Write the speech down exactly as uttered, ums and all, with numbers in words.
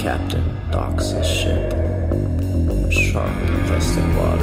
captain docks his ship, sharply pressed in water.